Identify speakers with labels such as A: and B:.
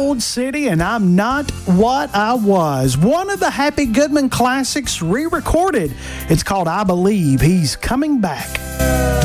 A: Old City and I'm Not What I Was. One of the Happy Goodman classics re-recorded. It's called I Believe He's Coming Back.